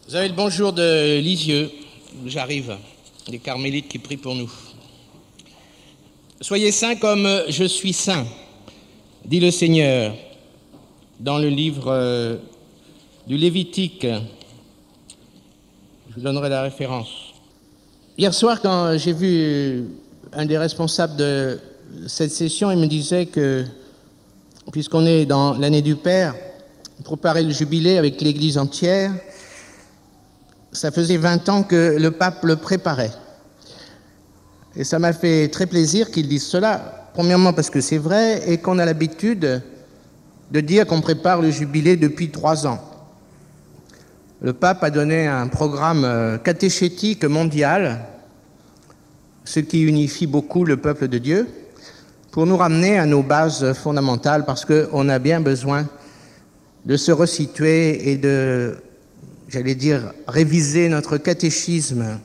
Vous avez le bonjour de Lisieux, j'arrive, les carmélites qui prient pour nous. Soyez saints comme je suis saint, dit le Seigneur dans le livre du Lévitique. Je vous donnerai la référence. Hier soir, quand j'ai vu un des responsables de cette session, il me disait que, puisqu'on est dans l'année du Père, préparer le jubilé avec l'Église entière, ça faisait 20 ans que le pape le préparait. Et ça m'a fait très plaisir qu'il dise cela, premièrement parce que c'est vrai et qu'on a l'habitude de dire qu'on prépare le jubilé depuis 3 ans. Le pape a donné un programme catéchétique mondial, ce qui unifie beaucoup le peuple de Dieu, pour nous ramener à nos bases fondamentales, parce qu'on a bien besoin de se resituer et de, j'allais dire, réviser notre catéchisme.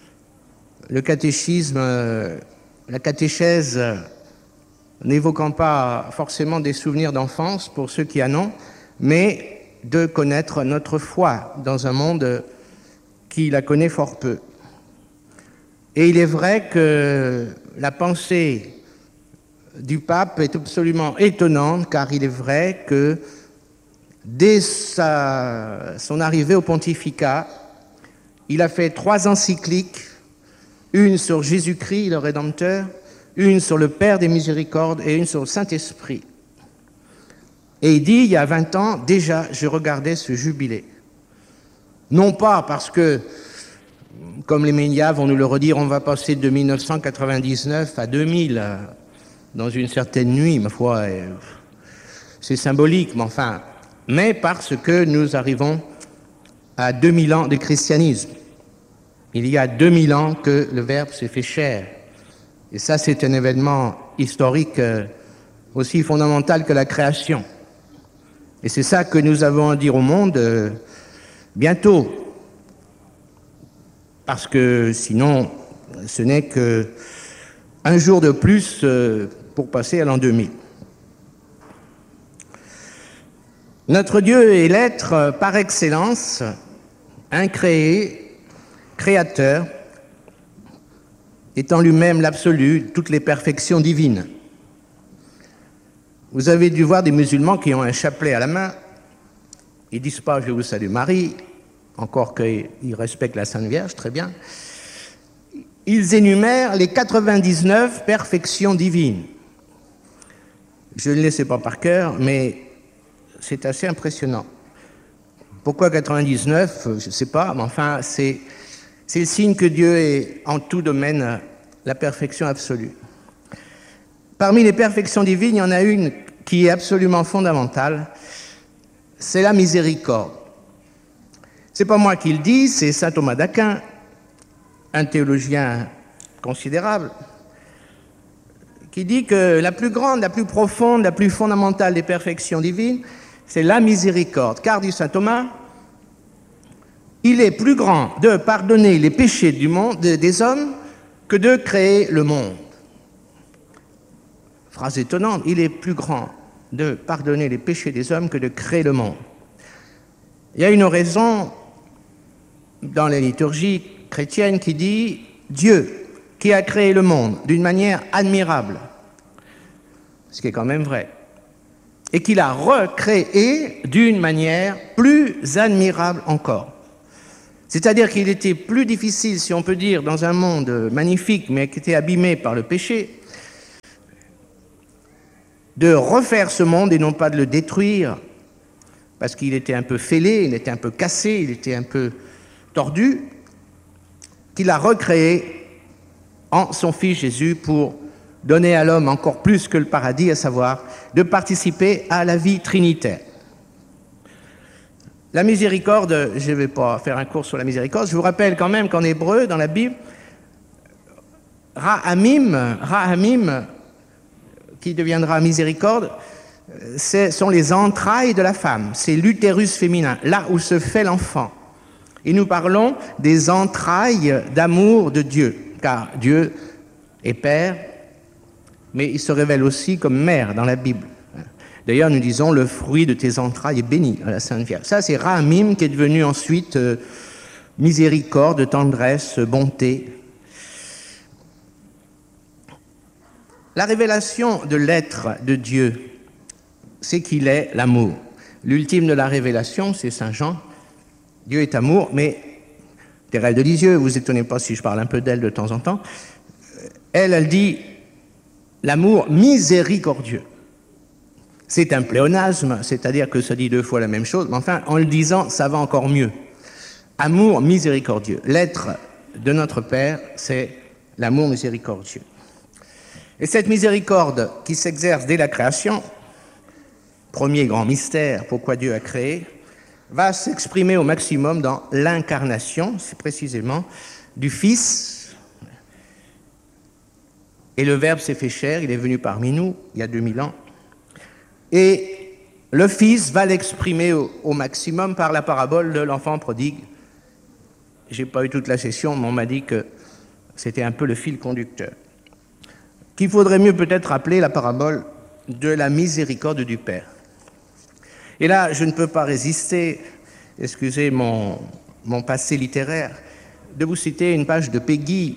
Le catéchisme, la catéchèse, n'évoquant pas forcément des souvenirs d'enfance pour ceux qui en ont, mais de connaître notre foi dans un monde qui la connaît fort peu. Et il est vrai que la pensée du pape est absolument étonnante, car il est vrai que dès son arrivée au pontificat, il a fait 3 encycliques, une sur Jésus-Christ, le Rédempteur, une sur le Père des Miséricordes et une sur le Saint-Esprit. Et il dit, il y a 20 ans, déjà, je regardais ce jubilé. Non pas parce que, comme les médias vont nous le redire, on va passer de 1999 à 2000 dans une certaine nuit, ma foi, c'est symbolique, mais parce que nous arrivons à 2000 ans de christianisme. Il y a 2000 ans que le Verbe s'est fait chair. Et ça, c'est un événement historique aussi fondamental que la création. Et c'est ça que nous avons à dire au monde bientôt. Parce que sinon, ce n'est qu'un jour de plus pour passer à l'an 2000. Notre Dieu est l'être par excellence, incréé, créateur, étant lui-même l'absolu, toutes les perfections divines. Vous avez dû voir des musulmans qui ont un chapelet à la main. Ils ne disent pas « Je vous salue Marie », encore qu'ils respectent la Sainte Vierge, très bien. Ils énumèrent les 99 perfections divines. Je ne les sais pas par cœur, mais c'est assez impressionnant. Pourquoi 99 ? Je ne sais pas, mais c'est le signe que Dieu est en tout domaine la perfection absolue. Parmi les perfections divines, il y en a une qui est absolument fondamentale, c'est la miséricorde. C'est pas moi qui le dis, c'est saint Thomas d'Aquin, un théologien considérable, qui dit que la plus grande, la plus profonde, la plus fondamentale des perfections divines, c'est la miséricorde. Car, dit saint Thomas, il est plus grand de pardonner les péchés du monde, des hommes que de créer le monde. Phrase étonnante, il est plus grand de pardonner les péchés des hommes que de créer le monde. Il y a une oraison dans les liturgies chrétiennes qui dit « Dieu qui a créé le monde d'une manière admirable », ce qui est quand même vrai, et qui l'a recréé d'une manière plus admirable encore. C'est-à-dire qu'il était plus difficile, si on peut dire, dans un monde magnifique, mais qui était abîmé par le péché, de refaire ce monde et non pas de le détruire, parce qu'il était un peu fêlé, il était un peu cassé, il était un peu tordu, qu'il a recréé en son Fils Jésus pour donner à l'homme encore plus que le paradis, à savoir de participer à la vie trinitaire. La miséricorde, je ne vais pas faire un cours sur la miséricorde, je vous rappelle quand même qu'en hébreu, dans la Bible, Rahamim, qui deviendra miséricorde, ce sont les entrailles de la femme, c'est l'utérus féminin, là où se fait l'enfant. Et nous parlons des entrailles d'amour de Dieu, car Dieu est Père, mais il se révèle aussi comme Mère dans la Bible. D'ailleurs, nous disons, le fruit de tes entrailles est béni à la Sainte Vierge. Ça, c'est Rahamim qui est devenu ensuite miséricorde, tendresse, bonté. La révélation de l'être de Dieu, c'est qu'il est l'amour. L'ultime de la révélation, c'est Saint Jean. Dieu est amour, mais Thérèse de Lisieux, vous vous étonnez pas si je parle un peu d'elle de temps en temps, elle dit l'amour miséricordieux. C'est un pléonasme, c'est-à-dire que ça dit deux fois la même chose, mais enfin, en le disant, ça va encore mieux. Amour miséricordieux. L'être de notre Père, c'est l'amour miséricordieux. Et cette miséricorde qui s'exerce dès la création, premier grand mystère, pourquoi Dieu a créé, va s'exprimer au maximum dans l'incarnation, c'est précisément du Fils. Et le Verbe s'est fait chair, il est venu parmi nous il y a 2000 ans. Et le Fils va l'exprimer au maximum par la parabole de l'enfant prodigue. Je n'ai pas eu toute la session, mais on m'a dit que c'était un peu le fil conducteur. Qu'il faudrait mieux peut-être appeler la parabole de la miséricorde du Père. Et là, je ne peux pas résister, excusez mon passé littéraire, de vous citer une page de Péguy.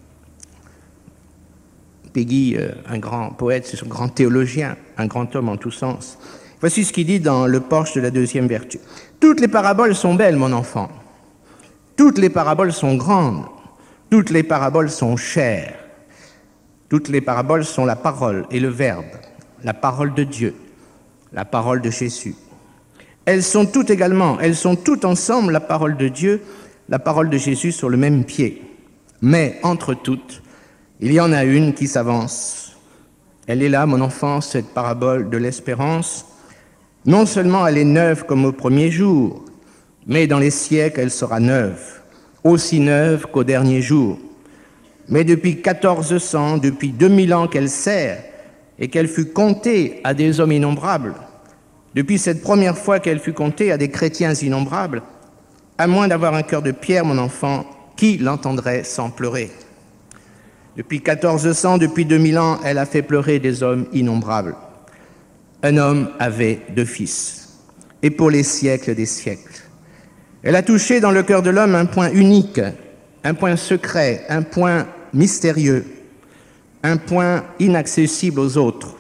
Péguy, un grand poète, c'est un grand théologien, un grand homme en tous sens. Voici ce qu'il dit dans Le Porche de la deuxième vertu. « Toutes les paraboles sont belles, mon enfant. Toutes les paraboles sont grandes. Toutes les paraboles sont chères. Toutes les paraboles sont la parole et le Verbe, la parole de Dieu, la parole de Jésus. Elles sont toutes également, elles sont toutes ensemble la parole de Dieu, la parole de Jésus sur le même pied. Mais entre toutes, il y en a une qui s'avance. Elle est là, mon enfant, cette parabole de l'espérance. Non seulement elle est neuve comme au premier jour, mais dans les siècles, elle sera neuve, aussi neuve qu'au dernier jour. Mais depuis 1400, depuis 2000 ans qu'elle sert et qu'elle fut comptée à des hommes innombrables, depuis cette première fois qu'elle fut comptée à des chrétiens innombrables, à moins d'avoir un cœur de pierre, mon enfant, qui l'entendrait sans pleurer? Depuis 1400, depuis 2000 ans, elle a fait pleurer des hommes innombrables. Un homme avait 2 fils, et pour les siècles des siècles. Elle a touché dans le cœur de l'homme un point unique, un point secret, un point mystérieux, un point inaccessible aux autres.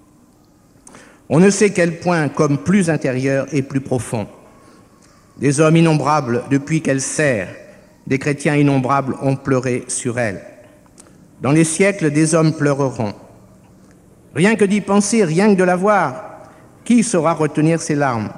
On ne sait quel point comme plus intérieur et plus profond. Des hommes innombrables, depuis qu'elle sert, des chrétiens innombrables ont pleuré sur elle. Dans les siècles, des hommes pleureront. Rien que d'y penser, rien que de la voir, qui saura retenir ses larmes?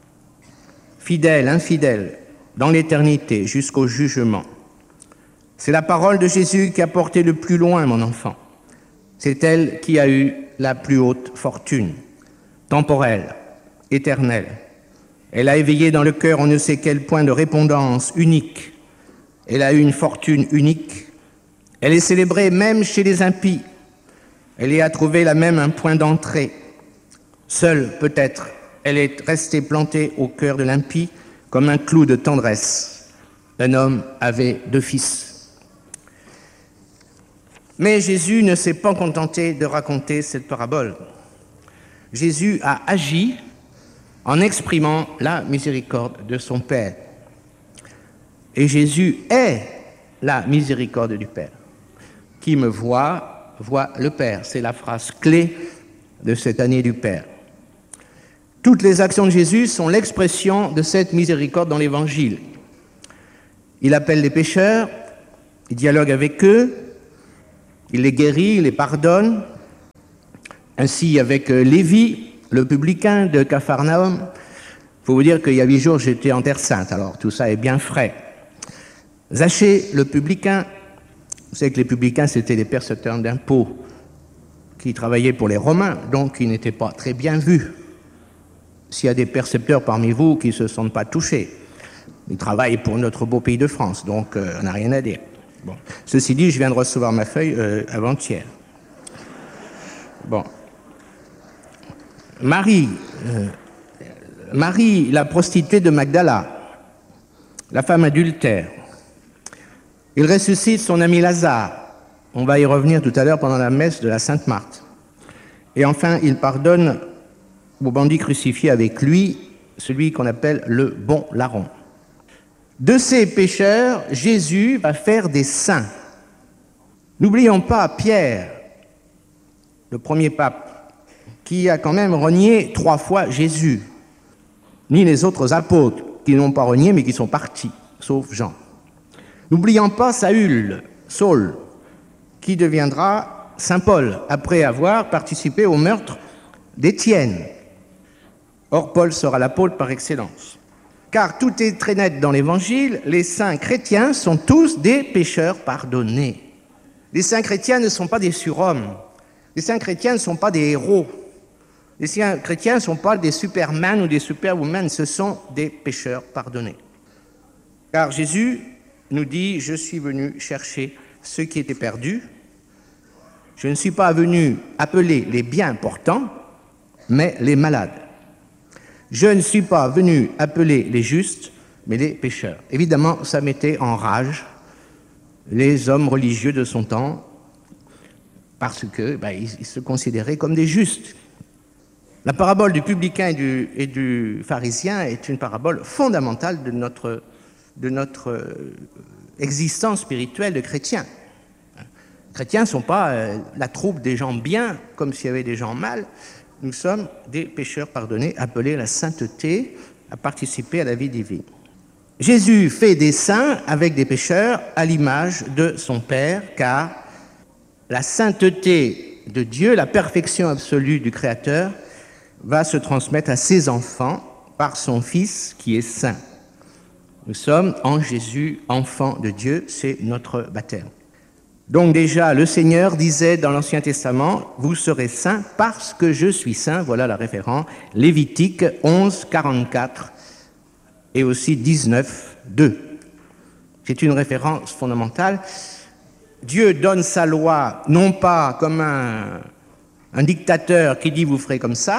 Fidèle, infidèle, dans l'éternité, jusqu'au jugement. C'est la parole de Jésus qui a porté le plus loin, mon enfant. C'est elle qui a eu la plus haute fortune, temporelle, éternelle. Elle a éveillé dans le cœur on ne sait quel point de répondance unique. Elle a eu une fortune unique. Elle est célébrée même chez les impies. Elle y a trouvé là même un point d'entrée. Seule, peut-être, elle est restée plantée au cœur de l'impie comme un clou de tendresse. Un homme avait 2 fils. Mais Jésus ne s'est pas contenté de raconter cette parabole. Jésus a agi en exprimant la miséricorde de son Père. Et Jésus est la miséricorde du Père. Qui me voit, voit le Père. C'est la phrase clé de cette année du Père. Toutes les actions de Jésus sont l'expression de cette miséricorde dans l'Évangile. Il appelle les pécheurs, il dialogue avec eux, il les guérit, il les pardonne. Ainsi avec Lévi, le publicain de Capharnaüm. Il faut vous dire qu'il y a 8 jours, j'étais en Terre Sainte, alors tout ça est bien frais. Zachée, le publicain, vous savez que les publicains, c'était des percepteurs d'impôts qui travaillaient pour les Romains, donc ils n'étaient pas très bien vus. S'il y a des percepteurs parmi vous qui ne se sentent pas touchés, ils travaillent pour notre beau pays de France, donc on n'a rien à dire. Bon. Ceci dit, je viens de recevoir ma feuille avant-hier. Bon. Marie, la prostituée de Magdala, la femme adultère. Il ressuscite son ami Lazare. On va y revenir tout à l'heure pendant la messe de la Sainte Marthe. Et enfin, il pardonne au bandit crucifié avec lui, celui qu'on appelle le bon larron. De ces pécheurs, Jésus va faire des saints. N'oublions pas Pierre, le premier pape, qui a quand même renié 3 fois Jésus, ni les autres apôtres qui n'ont pas renié mais qui sont partis, sauf Jean. N'oublions pas Saul, qui deviendra Saint Paul après avoir participé au meurtre d'Étienne. Or, Paul sera l'apôtre par excellence. Car tout est très net dans l'Évangile, les saints chrétiens sont tous des pécheurs pardonnés. Les saints chrétiens ne sont pas des surhommes. Les saints chrétiens ne sont pas des héros. Les saints chrétiens ne sont pas des superman ou des superwomen, ce sont des pécheurs pardonnés. Car Jésus nous dit « Je suis venu chercher ceux qui étaient perdus. Je ne suis pas venu appeler les bien portants, mais les malades. Je ne suis pas venu appeler les justes, mais les pécheurs. » Évidemment, ça mettait en rage les hommes religieux de son temps, parce qu'ils se considéraient comme des justes. La parabole du publicain et du pharisien est une parabole fondamentale de notre existence spirituelle de chrétiens. Les chrétiens ne sont pas la troupe des gens bien, comme s'il y avait des gens mal. Nous sommes des pécheurs pardonnés, appelés à la sainteté, à participer à la vie divine. Jésus fait des saints avec des pécheurs à l'image de son Père, car la sainteté de Dieu, la perfection absolue du Créateur, va se transmettre à ses enfants par son Fils qui est saint. Nous sommes en Jésus, enfants de Dieu, c'est notre baptême. Donc déjà, le Seigneur disait dans l'Ancien Testament, « Vous serez saints parce que je suis saint », voilà la référence, Lévitique 11, 44 et aussi 19, 2. C'est une référence fondamentale. Dieu donne sa loi non pas comme un dictateur qui dit « vous ferez comme ça »,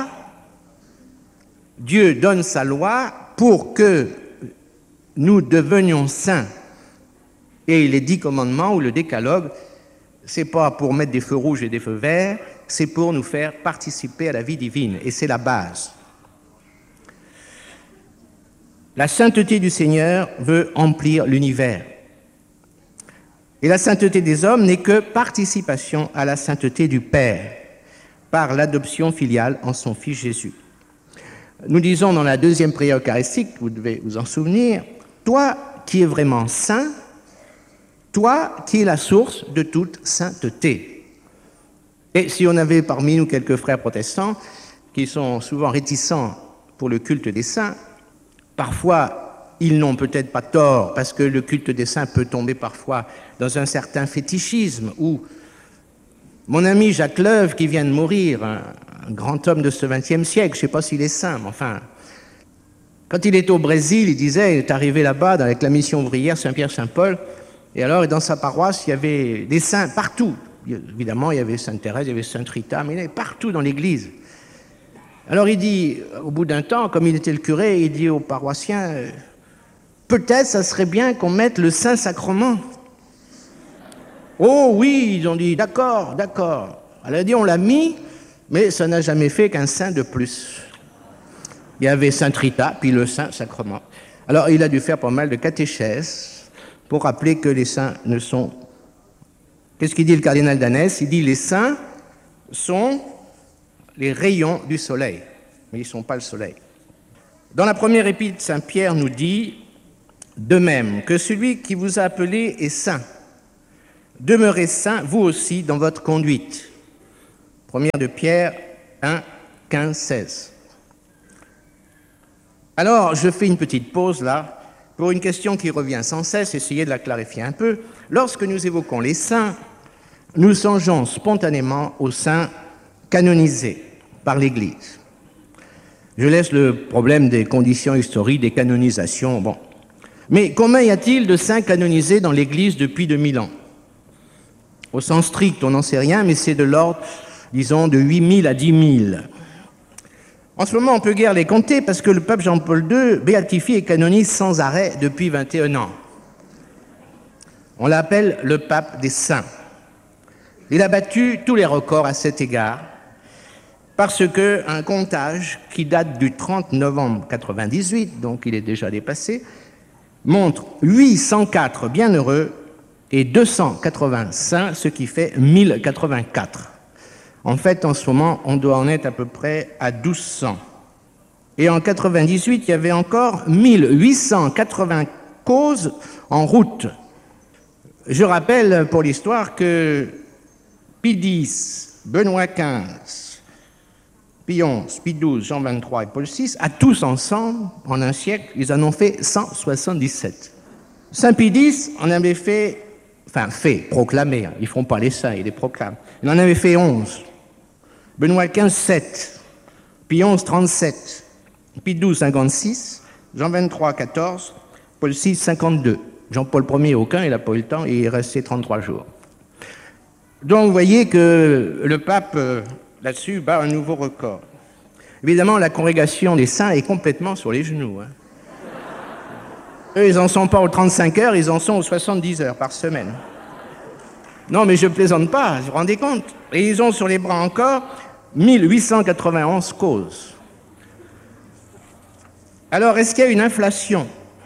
Dieu donne sa loi pour que nous devenions saints. Et les 10 commandements ou le décalogue, ce n'est pas pour mettre des feux rouges et des feux verts, c'est pour nous faire participer à la vie divine. Et c'est la base. La sainteté du Seigneur veut emplir l'univers. Et la sainteté des hommes n'est que participation à la sainteté du Père, par l'adoption filiale en son Fils Jésus. Nous disons dans la deuxième prière eucharistique, vous devez vous en souvenir, « Toi qui es vraiment saint, toi qui es la source de toute sainteté. » Et si on avait parmi nous quelques frères protestants qui sont souvent réticents pour le culte des saints, parfois ils n'ont peut-être pas tort parce que le culte des saints peut tomber parfois dans un certain fétichisme où mon ami Jacques Leuve qui vient de mourir, un grand homme de ce XXe siècle, je ne sais pas s'il est saint, mais enfin, quand il était au Brésil, il disait, il est arrivé là-bas avec la mission ouvrière Saint-Pierre-Saint-Paul, et alors dans sa paroisse, il y avait des saints partout. Évidemment, il y avait Sainte Thérèse, il y avait Sainte Rita, mais il y avait partout dans l'église. Alors il dit, au bout d'un temps, comme il était le curé, il dit aux paroissiens, peut-être ça serait bien qu'on mette le Saint-Sacrement. Oh oui, ils ont dit, d'accord, d'accord. Elle a dit, on l'a mis, mais ça n'a jamais fait qu'un saint de plus. Il y avait Sainte Rita, puis le Saint-Sacrement. Alors il a dû faire pas mal de catéchèses pour rappeler que les saints ne sont... Qu'est-ce qu'il dit le cardinal d'Anès? Il dit, les saints sont les rayons du soleil, mais ils ne sont pas le soleil. Dans la première épître, Saint Pierre nous dit, de même que celui qui vous a appelé est saint, demeurez saints, vous aussi, dans votre conduite. Première de Pierre 1, 15, 16. Alors, je fais une petite pause là, pour une question qui revient sans cesse, essayez de la clarifier un peu. Lorsque nous évoquons les saints, nous songeons spontanément aux saints canonisés par l'Église. Je laisse le problème des conditions historiques, des canonisations, bon. Mais combien y a-t-il de saints canonisés dans l'Église depuis 2000 ans? Au sens strict, on n'en sait rien, mais c'est de l'ordre, disons, de 8 000 à 10 000. En ce moment, on ne peut guère les compter parce que le pape Jean-Paul II béatifie et canonise sans arrêt depuis 21 ans. On l'appelle le pape des saints. Il a battu tous les records à cet égard parce qu'un comptage qui date du 30 novembre 1998, donc il est déjà dépassé, montre 804 bienheureux et 280 saints, ce qui fait 1084. En fait, en ce moment, on doit en être à peu près à 1200. Et en 98, il y avait encore 1880 causes en route. Je rappelle pour l'histoire que Pie X, Benoît XV, Pie XI, Pie XII, Jean XXIII et Paul VI, à tous ensemble, en un siècle, ils en ont fait 177. Saint Pie X en avait fait, proclamé, ils ne font pas les saints, ils les proclament. Il en avait fait 11. Benoît XV, 7. Pie XI, 37. Pie XII, 56. Jean XXIII, 14. Paul VI, 52. Jean-Paul Ier, aucun, il n'a pas eu le temps, il est resté 33 jours. Donc vous voyez que le pape, là-dessus, bat un nouveau record. Évidemment, la congrégation des saints est complètement sur les genoux. Eux, ils n'en sont pas aux 35 heures, ils en sont aux 70 heures par semaine. Non, mais je ne plaisante pas, vous vous rendez compte? Et ils ont sur les bras encore 1891 causes. Alors, est-ce qu'il y a une inflation?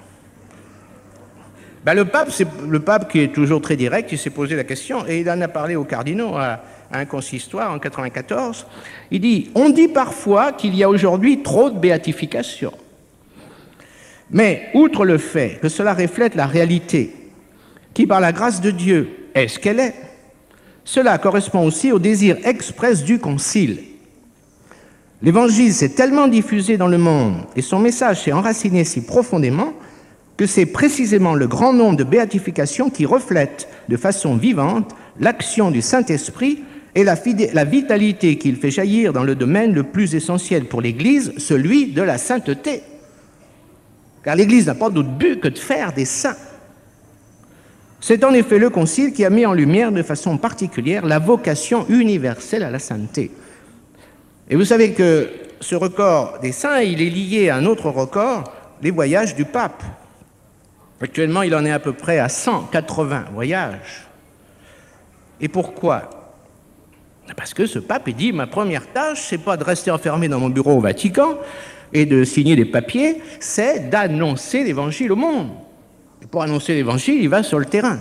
Le pape qui est toujours très direct, il s'est posé la question et il en a parlé aux cardinaux à un consistoire en 1994. Il dit « On dit parfois qu'il y a aujourd'hui trop de béatification. Mais outre le fait que cela reflète la réalité, qui par la grâce de Dieu est ce qu'elle est, cela correspond aussi au désir express du Concile. L'Évangile s'est tellement diffusé dans le monde et son message s'est enraciné si profondément que c'est précisément le grand nombre de béatifications qui reflètent de façon vivante l'action du Saint-Esprit et la vitalité qu'il fait jaillir dans le domaine le plus essentiel pour l'Église, celui de la sainteté. Car l'Église n'a pas d'autre but que de faire des saints. C'est en effet le Concile qui a mis en lumière de façon particulière la vocation universelle à la sainteté. Et vous savez que ce record des saints, il est lié à un autre record, les voyages du pape. Actuellement, il en est à peu près à 180 voyages. Et pourquoi? Parce que ce pape, il dit, ma première tâche, c'est pas de rester enfermé dans mon bureau au Vatican et de signer des papiers, c'est d'annoncer l'Évangile au monde. Et pour annoncer l'Évangile, il va sur le terrain.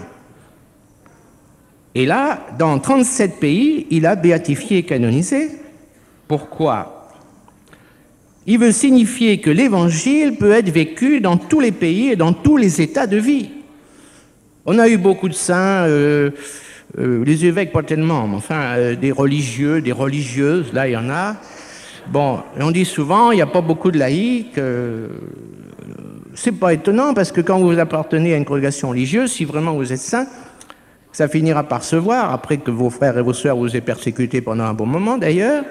Et là, dans 37 pays, il a béatifié et canonisé. Pourquoi? Il veut signifier que l'Évangile peut être vécu dans tous les pays et dans tous les états de vie. On a eu beaucoup de saints, les évêques pas tellement, mais enfin des religieux, des religieuses, là il y en a. Bon, et on dit souvent, il n'y a pas beaucoup de laïcs. C'est pas étonnant parce que quand vous appartenez à une congrégation religieuse, si vraiment vous êtes saint, ça finira par se voir, après que vos frères et vos sœurs vous aient persécutés pendant un bon moment d'ailleurs.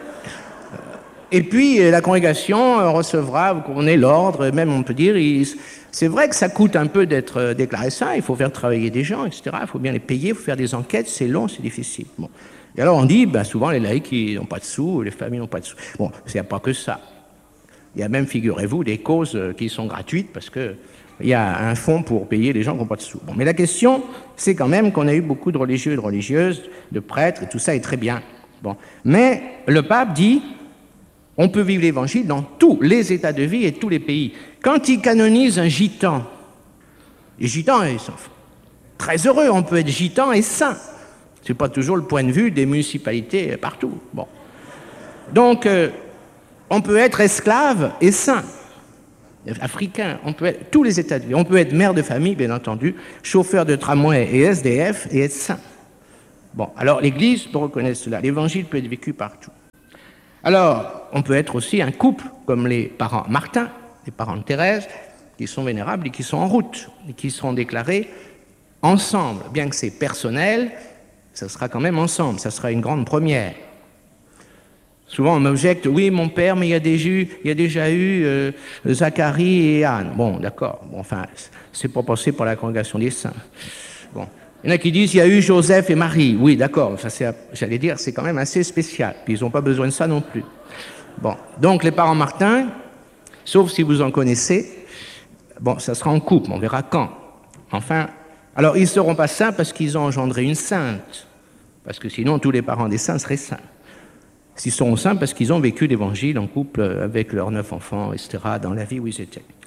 Et puis, la congrégation recevra, vous connaissez l'ordre, même on peut dire, c'est vrai que ça coûte un peu d'être déclaré saint, il faut faire travailler des gens, etc., il faut bien les payer, il faut faire des enquêtes, c'est long, c'est difficile. Bon. Et alors on dit, souvent les laïcs ils n'ont pas de sous, les familles n'ont pas de sous. Bon, il n'y a pas que ça. Il y a même, figurez-vous, des causes qui sont gratuites parce qu'il y a un fonds pour payer les gens qui n'ont pas de sous. Bon, mais la question, c'est quand même qu'on a eu beaucoup de religieux et de religieuses, de prêtres, et tout ça est très bien. Bon. Mais le pape dit, on peut vivre l'Évangile dans tous les états de vie et tous les pays. Quand il canonise un gitan, les gitans, ils sont très heureux, on peut être gitan et saint. Ce n'est pas toujours le point de vue des municipalités partout. Bon. Donc, on peut être esclave et saint. Africain, on peut être tous les états de vie. On peut être mère de famille, bien entendu, chauffeur de tramway et SDF et être saint. Bon, alors l'Église peut reconnaître cela. L'Évangile peut être vécu partout. Alors, on peut être aussi un couple, comme les parents Martin, les parents de Thérèse, qui sont vénérables et qui sont en route, et qui seront déclarés ensemble. Bien que c'est personnel, ça sera quand même ensemble, ça sera une grande première. Souvent, on m'objecte, oui, mon père, mais il y a déjà eu Zacharie et Anne. Bon, d'accord, bon, enfin, c'est pas passé par la congrégation des saints. Bon. Il y en a qui disent, il y a eu Joseph et Marie. Oui, d'accord, j'allais dire, c'est quand même assez spécial. Puis ils n'ont pas besoin de ça non plus. Bon, donc les parents Martin, sauf si vous en connaissez, bon, ça sera en couple, on verra quand. Enfin, alors ils ne seront pas saints parce qu'ils ont engendré une sainte, parce que sinon tous les parents des saints seraient saints. Ils seront saints parce qu'ils ont vécu l'Évangile en couple avec leurs 9 enfants, etc., dans la vie où ils étaient.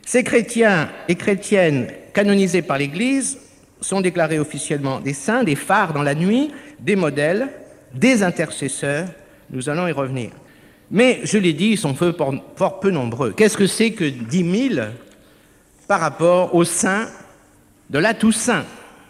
Ces chrétiens et chrétiennes canonisés par l'Église sont déclarés officiellement des saints, des phares dans la nuit, des modèles, des intercesseurs. Nous allons y revenir. Mais, je l'ai dit, ils sont fort peu nombreux. Qu'est-ce que c'est que 10 000 par rapport aux saints de la Toussaint?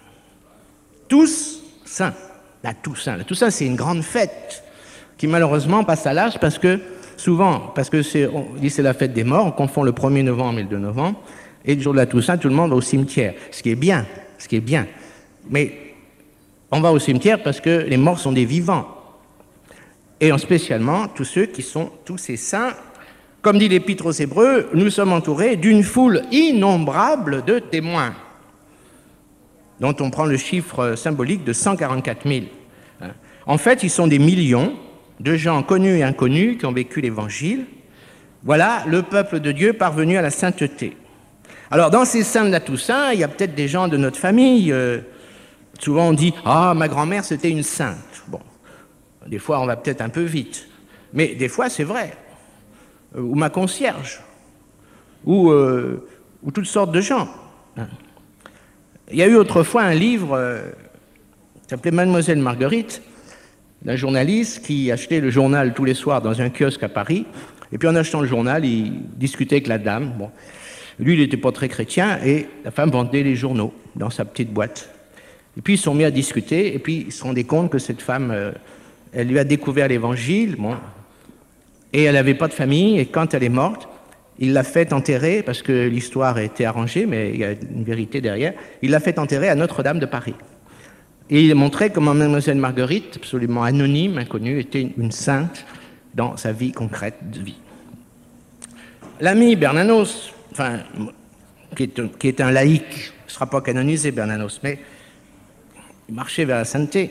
Tous saints. La Toussaint. La Toussaint, c'est une grande fête qui malheureusement passe à l'âge parce que souvent, on dit c'est la fête des morts, on confond le 1er novembre et le 2 novembre, et le jour de la Toussaint, tout le monde va au cimetière, ce qui est bien. Mais on va au cimetière parce que les morts sont des vivants. Et en spécialement tous ceux qui sont tous ces saints. Comme dit l'Épître aux Hébreux, nous sommes entourés d'une foule innombrable de témoins, dont on prend le chiffre symbolique de 144 000. En fait, ils sont des millions de gens connus et inconnus qui ont vécu l'Évangile. Voilà le peuple de Dieu parvenu à la sainteté. Alors, dans ces saints de la Toussaint, il y a peut-être des gens de notre famille. Souvent, on dit « Ah, ma grand-mère, c'était une sainte. » Bon, des fois, on va peut-être un peu vite. Mais des fois, c'est vrai. Ou ma concierge. Ou toutes sortes de gens. Il y a eu autrefois un livre qui s'appelait Mademoiselle Marguerite, d'un journaliste qui achetait le journal tous les soirs dans un kiosque à Paris. Et puis en achetant le journal, il discutait avec la dame. Bon. Lui, il n'était pas très chrétien et la femme vendait les journaux dans sa petite boîte. Et puis ils se sont mis à discuter et puis ils se rendaient compte que cette femme, elle lui a découvert l'Évangile, bon, et elle n'avait pas de famille, et quand elle est morte, il l'a fait enterrer, parce que l'histoire a été arrangée, mais il y a une vérité derrière, il l'a fait enterrer à Notre-Dame de Paris. Et il montrait comment Mademoiselle Marguerite, absolument anonyme, inconnue, était une sainte dans sa vie concrète de vie. L'ami Bernanos, enfin, qui est un laïc, il ne sera pas canonisé Bernanos, mais il marchait vers la sainteté,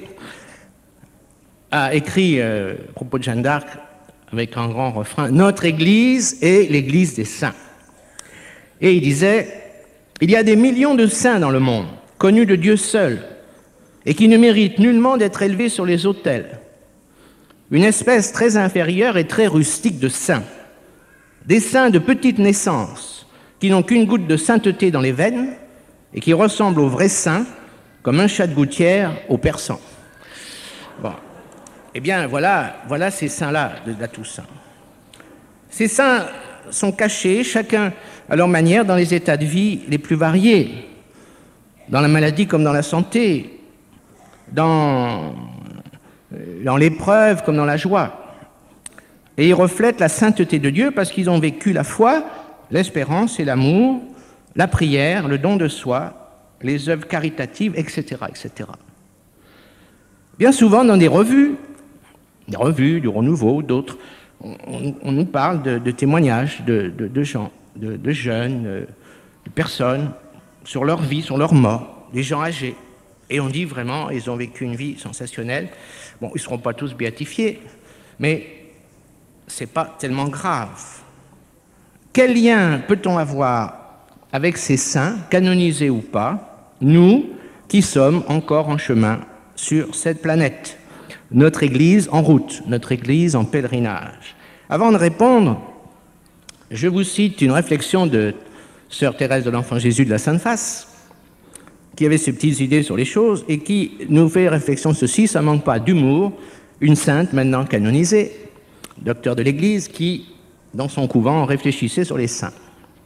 a écrit à propos de Jeanne d'Arc, avec un grand refrain, « Notre Église est l'Église des saints ». Et il disait, « Il y a des millions de saints dans le monde, connus de Dieu seul, et qui ne méritent nullement d'être élevés sur les autels. Une espèce très inférieure et très rustique de saints, des saints de petite naissance, qui n'ont qu'une goutte de sainteté dans les veines, et qui ressemblent aux vrais saints, comme un chat de gouttière au persan. » Bon. Eh bien, voilà ces saints-là de la Toussaint. Ces saints sont cachés, chacun à leur manière, dans les états de vie les plus variés, dans la maladie comme dans la santé, dans l'épreuve comme dans la joie. Et ils reflètent la sainteté de Dieu parce qu'ils ont vécu la foi, l'espérance et l'amour, la prière, le don de soi, les œuvres caritatives, etc., etc. Bien souvent, dans des revues, du Renouveau, d'autres, on nous parle de témoignages de gens, de jeunes, de personnes, sur leur vie, sur leur mort, des gens âgés. Et on dit vraiment, ils ont vécu une vie sensationnelle. Bon, ils ne seront pas tous béatifiés, mais ce n'est pas tellement grave. Quel lien peut-on avoir avec ces saints, canonisés ou pas, nous qui sommes encore en chemin sur cette planète? Notre Église en route, notre Église en pèlerinage. Avant de répondre, je vous cite une réflexion de Sœur Thérèse de l'Enfant Jésus de la Sainte Face, qui avait ses petites idées sur les choses et qui nous fait réflexion ceci, ça ne manque pas d'humour, une sainte maintenant canonisée, docteur de l'Église, qui, dans son couvent, réfléchissait sur les saints.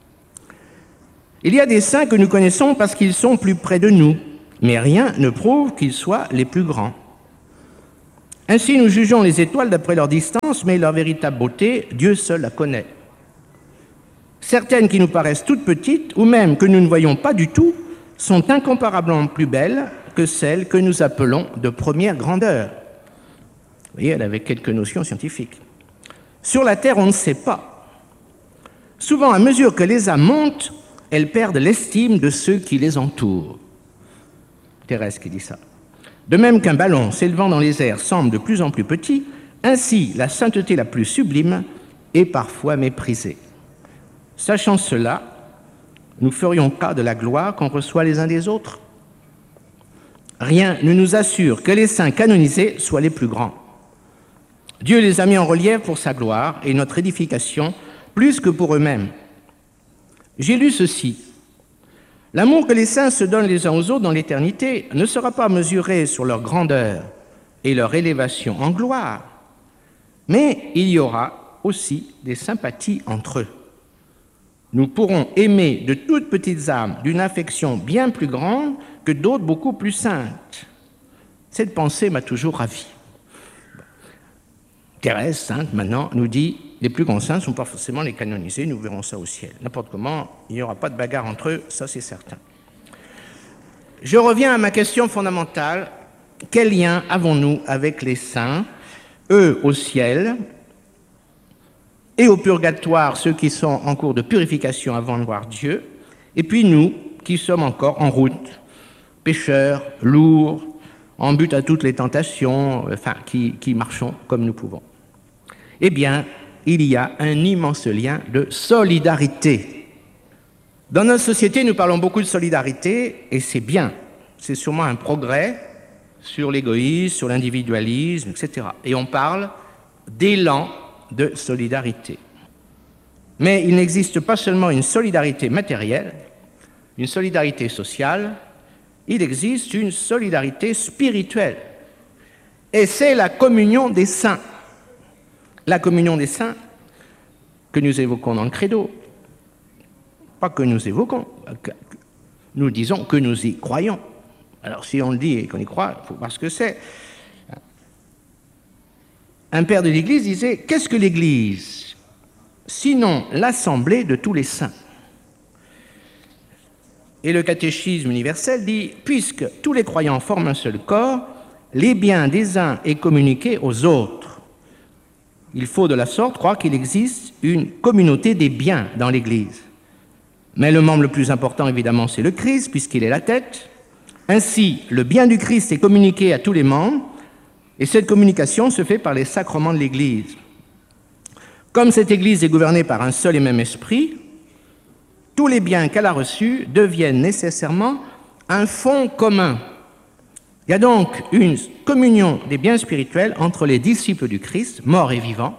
Il y a des saints que nous connaissons parce qu'ils sont plus près de nous, mais rien ne prouve qu'ils soient les plus grands. Ainsi, nous jugeons les étoiles d'après leur distance, mais leur véritable beauté, Dieu seul la connaît. Certaines qui nous paraissent toutes petites, ou même que nous ne voyons pas du tout, sont incomparablement plus belles que celles que nous appelons de première grandeur. Vous voyez, elle avait quelques notions scientifiques. Sur la Terre, on ne sait pas. Souvent, à mesure que les âmes montent, elles perdent l'estime de ceux qui les entourent. Thérèse qui dit ça. De même qu'un ballon s'élevant dans les airs semble de plus en plus petit, ainsi la sainteté la plus sublime est parfois méprisée. Sachant cela, nous ferions cas de la gloire qu'on reçoit les uns des autres. Rien ne nous assure que les saints canonisés soient les plus grands. Dieu les a mis en relief pour sa gloire et notre édification, plus que pour eux-mêmes. J'ai lu ceci. L'amour que les saints se donnent les uns aux autres dans l'éternité ne sera pas mesuré sur leur grandeur et leur élévation en gloire, mais il y aura aussi des sympathies entre eux. Nous pourrons aimer de toutes petites âmes d'une affection bien plus grande que d'autres beaucoup plus saintes. Cette pensée m'a toujours ravi. Thérèse, sainte, maintenant, nous dit les plus grands saints ne sont pas forcément les canonisés, nous verrons ça au ciel. N'importe comment, il n'y aura pas de bagarre entre eux, ça c'est certain. Je reviens à ma question fondamentale. Quel lien avons-nous avec les saints, eux au ciel, et au purgatoire, ceux qui sont en cours de purification avant de voir Dieu, et puis nous, qui sommes encore en route, pécheurs, lourds, en but à toutes les tentations, enfin, qui marchons comme nous pouvons. Eh bien, il y a un immense lien de solidarité. Dans notre société, nous parlons beaucoup de solidarité, et c'est bien. C'est sûrement un progrès sur l'égoïsme, sur l'individualisme, etc. Et on parle d'élan de solidarité. Mais il n'existe pas seulement une solidarité matérielle, une solidarité sociale, il existe une solidarité spirituelle. Et c'est la communion des saints. La communion des saints que nous évoquons dans le credo. Pas que nous évoquons, nous disons que nous y croyons. Alors si on le dit et qu'on y croit, il faut voir ce que c'est. Un père de l'Église disait « Qu'est-ce que l'Église ? Sinon l'assemblée de tous les saints. » Et le catéchisme universel dit « Puisque tous les croyants forment un seul corps, les biens des uns est communiqué aux autres. Il faut de la sorte croire qu'il existe une communauté des biens dans l'Église. Mais le membre le plus important, évidemment, c'est le Christ, puisqu'il est la tête. Ainsi, le bien du Christ est communiqué à tous les membres, et cette communication se fait par les sacrements de l'Église. Comme cette Église est gouvernée par un seul et même esprit, tous les biens qu'elle a reçus deviennent nécessairement un fonds commun. Il y a donc une communion des biens spirituels entre les disciples du Christ, morts et vivants,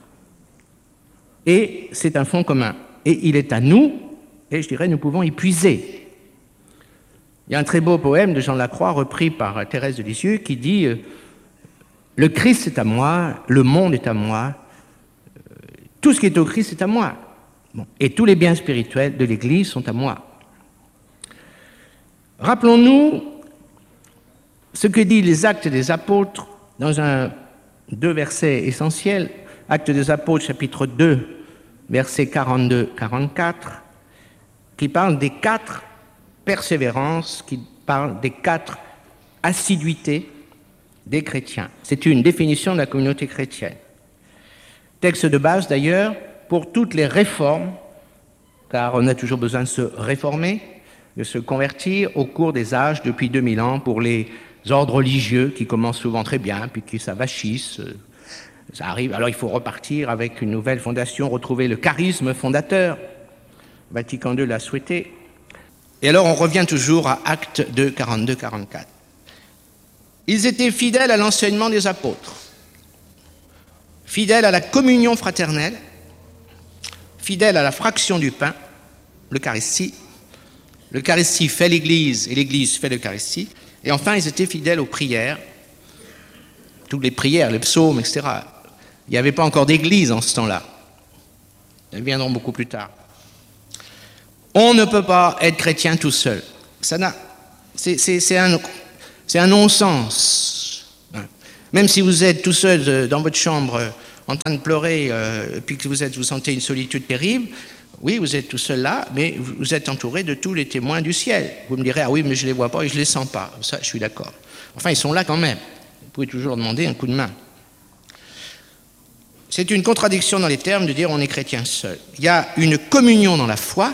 et c'est un fonds commun. Et il est à nous, et je dirais nous pouvons y puiser. Il y a un très beau poème de Jean Lacroix, repris par Thérèse de Lisieux, qui dit « Le Christ est à moi, le monde est à moi, tout ce qui est au Christ est à moi. Bon. Et tous les biens spirituels de l'Église sont à moi. » Rappelons-nous ce que disent les Actes des Apôtres dans deux versets essentiels. Actes des Apôtres, chapitre 2, versets 42-44, qui parlent des 4 persévérances, qui parlent des 4 assiduités des chrétiens. C'est une définition de la communauté chrétienne. Texte de base d'ailleurs pour toutes les réformes, car on a toujours besoin de se réformer, de se convertir au cours des âges depuis 2000 ans pour les ordres religieux qui commencent souvent très bien, puis qui s'avachissent, ça arrive. Alors il faut repartir avec une nouvelle fondation, retrouver le charisme fondateur. Vatican II l'a souhaité. Et alors on revient toujours à Actes 2, 42-44. Ils étaient fidèles à l'enseignement des apôtres, fidèles à la communion fraternelle, fidèles à la fraction du pain, l'Eucharistie. L'Eucharistie fait l'Église et l'Église fait l'Eucharistie. Et enfin, ils étaient fidèles aux prières, toutes les prières, les psaumes, etc. Il n'y avait pas encore d'église en ce temps-là. Elles viendront beaucoup plus tard. On ne peut pas être chrétien tout seul. C'est un non-sens. Même si vous êtes tout seul dans votre chambre en train de pleurer, puis que vous sentez une solitude terrible, oui, vous êtes tout seul là, mais vous êtes entouré de tous les témoins du ciel. Vous me direz, ah oui, mais je ne les vois pas et je ne les sens pas. Ça, je suis d'accord. Enfin, ils sont là quand même. Vous pouvez toujours demander un coup de main. C'est une contradiction dans les termes de dire on est chrétien seul. Il y a une communion dans la foi.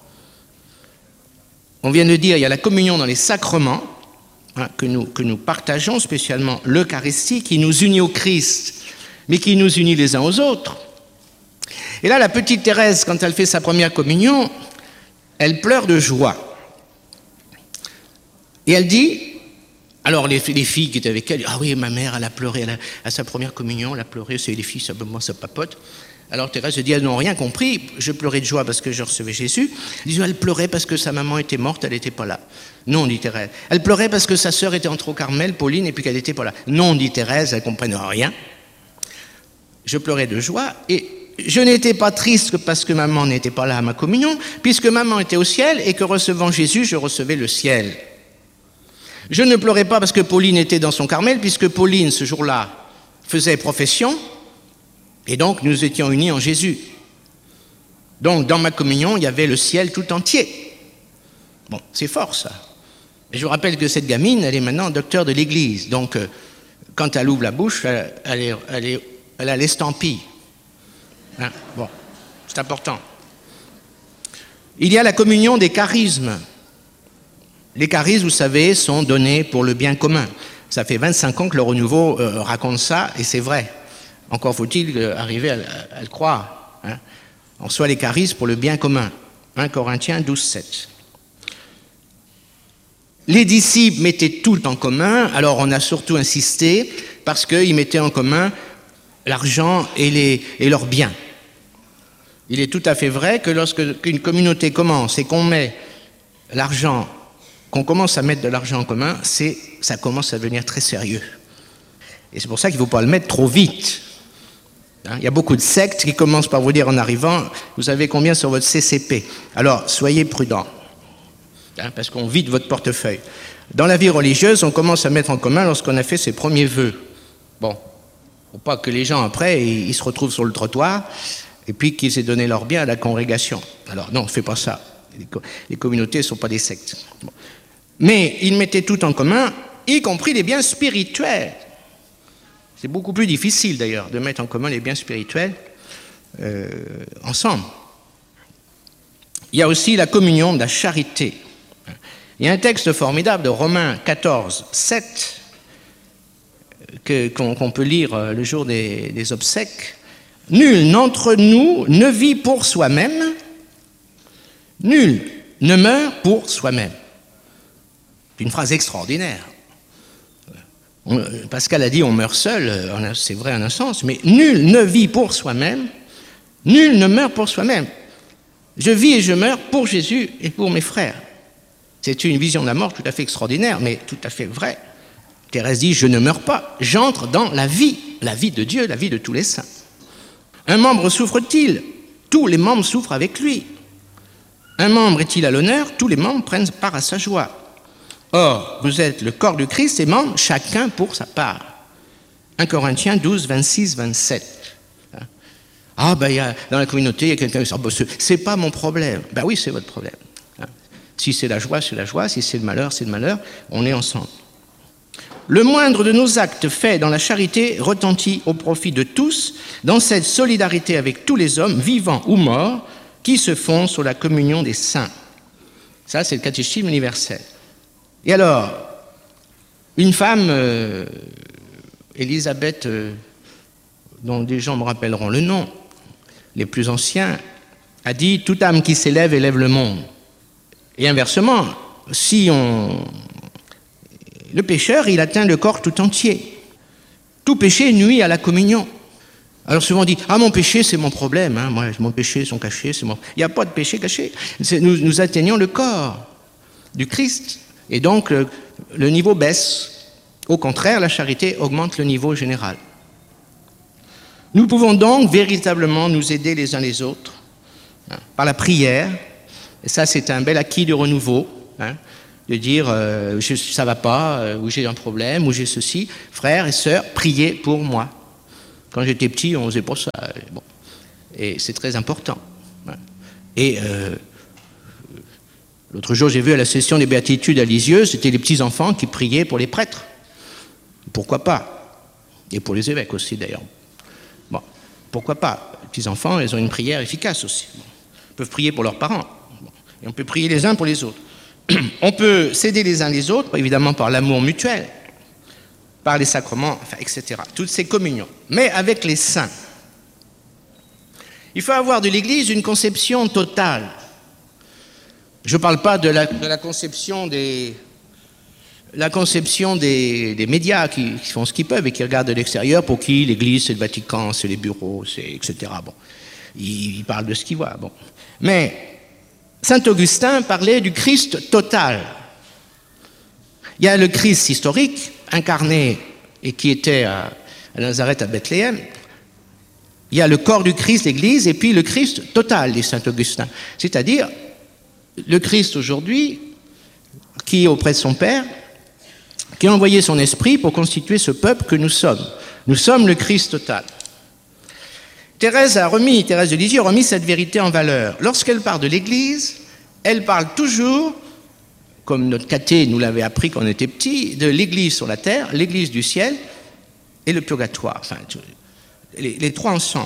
On vient de dire, il y a la communion dans les sacrements, que nous partageons, spécialement l'Eucharistie, qui nous unit au Christ, mais qui nous unit les uns aux autres. Et là, la petite Thérèse, quand elle fait sa première communion, elle pleure de joie. Et elle dit, alors les filles qui étaient avec elle, ah oui, ma mère, elle a pleuré à sa première communion, elle a pleuré, c'est les filles, ça, moi, ça papote. Alors Thérèse dit, elles n'ont rien compris. Je pleurais de joie parce que je recevais Jésus. Elle pleurait parce que sa maman était morte, elle n'était pas là. Non, dit Thérèse. Elle pleurait parce que sa sœur était entrée au Carmel, Pauline, et puis qu'elle n'était pas là. Non, dit Thérèse, elle ne comprenait rien. Je pleurais de joie et je n'étais pas triste parce que maman n'était pas là à ma communion, puisque maman était au ciel et que recevant Jésus, je recevais le ciel. Je ne pleurais pas parce que Pauline était dans son Carmel, puisque Pauline, ce jour-là, faisait profession, et donc nous étions unis en Jésus. Donc dans ma communion, il y avait le ciel tout entier. Bon, c'est fort ça. Et je vous rappelle que cette gamine, elle est maintenant docteur de l'Église. Donc quand elle ouvre la bouche, elle a l'estampille. Hein, bon, c'est important. Il y a la communion des charismes. Les charismes, vous savez, sont donnés pour le bien commun. Ça fait 25 ans que le Renouveau raconte ça, et c'est vrai. Encore faut-il arriver à le croire. Hein. On reçoit les charismes pour le bien commun. 1 Corinthiens 12, 7. Les disciples mettaient tout en commun, alors on a surtout insisté parce qu'ils mettaient en commun l'argent et leurs biens. Il est tout à fait vrai que lorsqu'une communauté commence et qu'on met l'argent, qu'on commence à mettre de l'argent en commun, ça commence à devenir très sérieux. Et c'est pour ça qu'il ne faut pas le mettre trop vite. Hein, il y a beaucoup de sectes qui commencent par vous dire en arrivant, vous avez combien sur votre CCP? Alors, soyez prudents, hein, parce qu'on vide votre portefeuille. Dans la vie religieuse, on commence à mettre en commun lorsqu'on a fait ses premiers vœux. Bon, faut pas que les gens, après, ils se retrouvent sur le trottoir et puis qu'ils aient donné leur bien à la congrégation. Alors, non, on ne fait pas ça. Les communautés ne sont pas des sectes. Bon. Mais ils mettaient tout en commun, y compris les biens spirituels. C'est beaucoup plus difficile, d'ailleurs, de mettre en commun les biens spirituels ensemble. Il y a aussi la communion de la charité. Il y a un texte formidable de Romains 14, 7, qu'on peut lire le jour des obsèques. « Nul d'entre nous ne vit pour soi-même, nul ne meurt pour soi-même. » C'est une phrase extraordinaire. Pascal a dit « on meurt seul », c'est vrai en un sens, mais nul ne vit pour soi-même, nul ne meurt pour soi-même. Je vis et je meurs pour Jésus et pour mes frères. C'est une vision de la mort tout à fait extraordinaire, mais tout à fait vraie. Thérèse dit « je ne meurs pas, j'entre dans la vie de Dieu, la vie de tous les saints. » Un membre souffre-t-il? Tous les membres souffrent avec lui. Un membre est-il à l'honneur? Tous les membres prennent part à sa joie. Or, vous êtes le corps du Christ et membres, chacun pour sa part. 1 Corinthiens 12, 26, 27. Ah, ben, dans la communauté, il y a quelqu'un qui dit « c'est pas mon problème ». Ben oui, c'est votre problème. Si c'est la joie, c'est la joie. Si c'est le malheur, c'est le malheur. On est ensemble. Le moindre de nos actes faits dans la charité retentit au profit de tous, dans cette solidarité avec tous les hommes, vivants ou morts, qui se font sur la communion des saints. Ça, c'est le catéchisme universel. Et alors, une femme, Élisabeth, dont des gens me rappelleront le nom, les plus anciens, a dit « toute âme qui s'élève élève le monde ». Et inversement, si le pécheur, il atteint le corps tout entier. Tout péché nuit à la communion. Alors souvent on dit « ah, mon péché, c'est mon problème, hein. Moi, mon péché, sont cachés, c'est mon... » Il n'y a pas de péché caché. Nous atteignons le corps du Christ. Et donc, le niveau baisse. Au contraire, la charité augmente le niveau général. Nous pouvons donc véritablement nous aider les uns les autres, hein, par la prière. Et ça, c'est un bel acquis du renouveau, hein, de dire ça ne va pas, ou j'ai un problème, ou j'ai ceci. Frères et sœurs, priez pour moi. Quand j'étais petit, on ne faisait pas ça. Bon. Et c'est très important. Hein. Et l'autre jour, j'ai vu à la session des béatitudes à Lisieux, c'était les petits-enfants qui priaient pour les prêtres. Pourquoi pas? Et pour les évêques aussi, d'ailleurs. Bon, pourquoi pas? Les petits-enfants, ils ont une prière efficace aussi. Bon. Ils peuvent prier pour leurs parents. Bon. Et on peut prier les uns pour les autres. On peut s'aider les uns les autres, évidemment par l'amour mutuel, par les sacrements, enfin, etc. Toutes ces communions. Mais avec les saints. Il faut avoir de l'Église une conception totale. Je ne parle pas de la conception des médias qui font ce qu'ils peuvent et qui regardent de l'extérieur, pour qui l'Église, c'est le Vatican, c'est les bureaux, c'est etc. Bon. il parle de ce qu'il voit. Bon. Mais saint Augustin parlait du Christ total. Il y a le Christ historique, incarné et qui était à Nazareth, à Bethléem. Il y a le corps du Christ, l'Église, et puis le Christ total, dit saint Augustin. C'est-à-dire le Christ aujourd'hui, qui est auprès de son Père, qui a envoyé son esprit pour constituer ce peuple que nous sommes. Nous sommes le Christ total. Thérèse de Lisieux a remis cette vérité en valeur. Lorsqu'elle parle de l'Église, elle parle toujours, comme notre caté nous l'avait appris quand on était petit, de l'Église sur la terre, l'Église du ciel et le purgatoire. Enfin, les trois ensemble.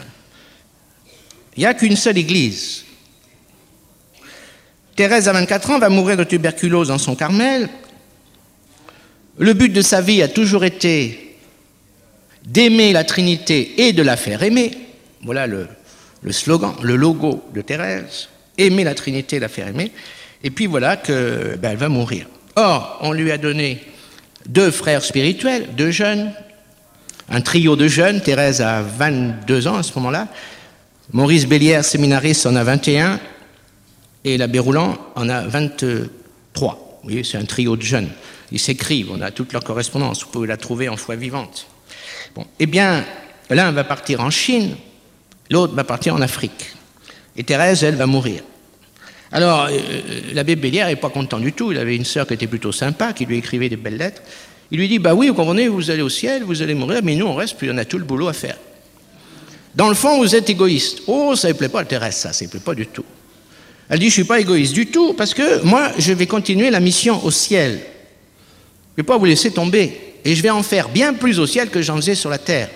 Il n'y a qu'une seule Église. Thérèse, à 24 ans, va mourir de tuberculose dans son Carmel. Le but de sa vie a toujours été d'aimer la Trinité et de la faire aimer. Voilà le slogan, le logo de Thérèse. Aimer la Trinité et la faire aimer. Et puis voilà qu'elle va mourir. Or, on lui a donné 2 frères spirituels, 2 jeunes, un trio de jeunes. Thérèse a 22 ans à ce moment-là. Maurice Bélière, séminariste, en a 21. Et l'abbé Rouland en a 23. Vous voyez, c'est un trio de jeunes. Ils s'écrivent, on a toute leur correspondance. Vous pouvez la trouver en foi vivante. Bon, eh bien, l'un va partir en Chine, l'autre va partir en Afrique. Et Thérèse, elle, va mourir. Alors, l'abbé Bélière n'est pas content du tout. Il avait une sœur qui était plutôt sympa, qui lui écrivait des belles lettres. Il lui dit, bah oui, vous comprenez, vous allez au ciel, vous allez mourir, mais nous, on reste, puis on a tout le boulot à faire. Dans le fond, vous êtes égoïste. Oh, ça ne plaît pas à Thérèse, ça ne plaît pas du tout. Elle dit, je ne suis pas égoïste du tout, parce que moi, je vais continuer la mission au ciel. Je ne vais pas vous laisser tomber. Et je vais en faire bien plus au ciel que j'en faisais sur la terre.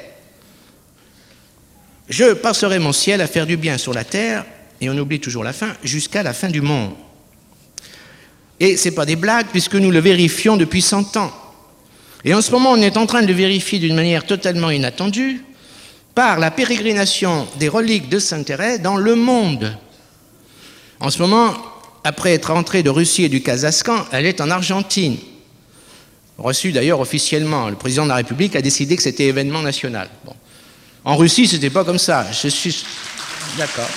Je passerai mon ciel à faire du bien sur la terre, et on oublie toujours la fin, jusqu'à la fin du monde. Et ce n'est pas des blagues, puisque nous le vérifions depuis 100 ans. Et en ce moment, on est en train de le vérifier d'une manière totalement inattendue, par la pérégrination des reliques de Sainte Thérèse dans le monde. En ce moment, après être rentrée de Russie et du Kazakhstan, elle est en Argentine. Reçue d'ailleurs officiellement. Le président de la République a décidé que c'était événement national. Bon. En Russie, ce n'était pas comme ça. Je suis d'accord.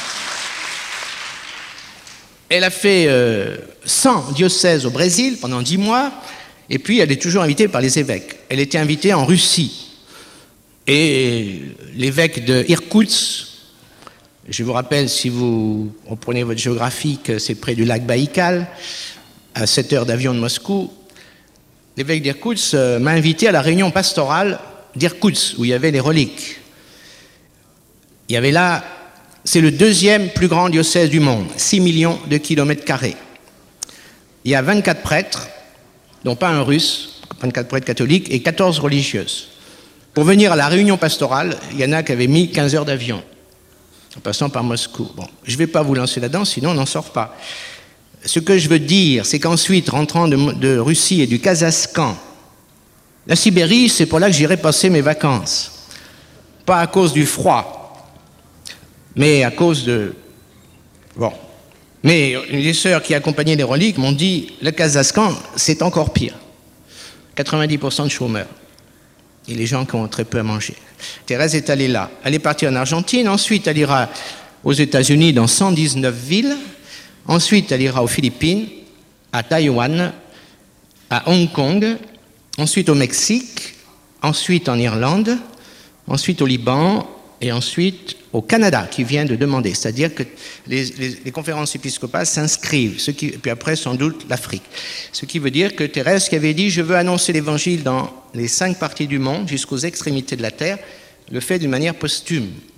Elle a fait 100 diocèses au Brésil pendant 10 mois, et puis elle est toujours invitée par les évêques. Elle était invitée en Russie. Et l'évêque de Irkoutsk, je vous rappelle, si vous reprenez votre géographie, que c'est près du lac Baïkal, à 7 heures d'avion de Moscou, l'évêque d'Irkoutsk m'a invité à la réunion pastorale d'Irkoutsk, où il y avait les reliques. Il y avait là, c'est le 2e plus grand diocèse du monde, 6 millions de kilomètres carrés. Il y a 24 prêtres, dont pas un russe, 24 prêtres catholiques, et 14 religieuses. Pour venir à la réunion pastorale, il y en a qui avaient mis 15 heures d'avion, en passant par Moscou. Bon, je ne vais pas vous lancer là-dedans, sinon on n'en sort pas. Ce que je veux dire, c'est qu'ensuite, rentrant de Russie et du Kazakhstan, la Sibérie, c'est pour là que j'irai passer mes vacances. Pas à cause du froid, mais à cause de... Bon. Mais les sœurs qui accompagnaient les reliques m'ont dit, le Kazakhstan, c'est encore pire. 90% de chômeurs. Et les gens qui ont très peu à manger. Thérèse est allée là. Elle est partie en Argentine. Ensuite, elle ira aux États-Unis dans 119 villes. Ensuite, elle ira aux Philippines, à Taïwan, à Hong Kong. Ensuite, au Mexique. Ensuite, en Irlande. Ensuite, au Liban. Et ensuite, au Canada, qui vient de demander. C'est-à-dire que les conférences épiscopales s'inscrivent. Puis après, sans doute, l'Afrique. Ce qui veut dire que Thérèse, qui avait dit « Je veux annoncer l'Évangile dans les 5 parties du monde, jusqu'aux extrémités de la terre », le fait d'une manière posthume.